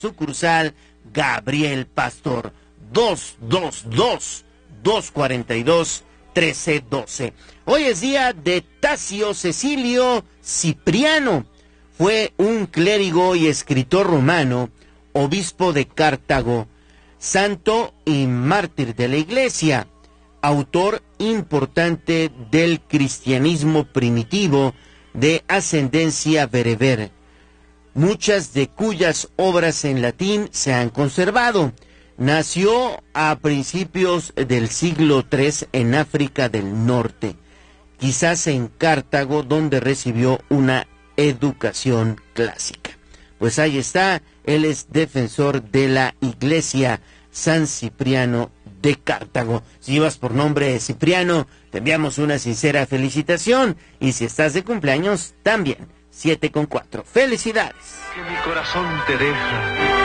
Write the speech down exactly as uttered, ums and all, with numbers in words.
sucursal Gabriel Pastor, dos dos dos, dos cuatro dos, uno tres uno dos. Hoy es día de Tasio Cecilio Cipriano. Fue un clérigo y escritor romano, obispo de Cartago, santo y mártir de la Iglesia, autor importante del cristianismo primitivo de ascendencia bereber, muchas de cuyas obras en latín se han conservado. Nació a principios del siglo tercero en África del Norte, quizás en Cartago, donde recibió una educación clásica. Pues ahí está, él es defensor de la Iglesia San Cipriano de Cartago. Si llevas por nombre Cipriano, te enviamos una sincera felicitación, y si estás de cumpleaños, también. Siete con cuatro. ¡Felicidades! Que mi corazón te deja